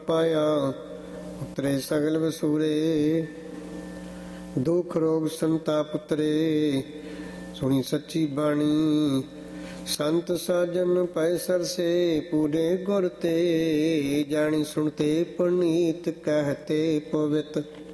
ਪਾਇਆ ਉਤਰੇ ਸਗਲ ਵਸੂਰੇ। ਦੁਖ ਰੋਗ ਸੰਤਾਪ ਉਤਰੇ ਸੁਣੀ ਸੱਚੀ ਬਾਣੀ। ਸੰਤ ਸਾਜਨ ਪੈ ਸਰਸੇ ਪੂਰੇ ਗੁਰ ਤੇ। ਜਾਣੀ ਸੁਣਤੇ ਪੁਨੀਤ ਕਹਤੇ ਪਵਿੱਤ।